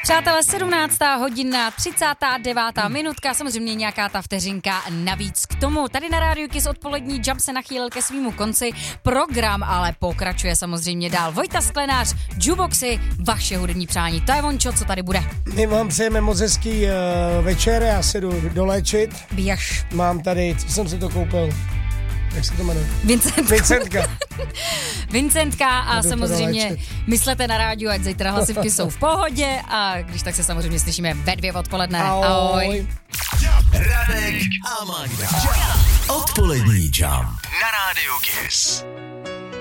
Přátelé, 17. hodina, 39. minutka, samozřejmě nějaká ta vteřinka navíc k tomu. Tady na Rádiu Kiss odpolední Jump se nachýlil ke svýmu konci. Program ale pokračuje samozřejmě dál. Vojta Sklenář, Juboxy, vaše hudební přání. To je vončo, co tady bude. My vám přejeme moc hezký večer, já se jdu doléčit. Běž. Mám tady, co jsem si to koupil? Jak se to jmenuje? Vincentka a samozřejmě myslete na rádiu, ať zítra hlasivky jsou v pohodě a když tak se samozřejmě slyšíme ve 2 odpoledne. Ahoj. Radek a Magda. Odpolední Jump na Rádiu Kiss.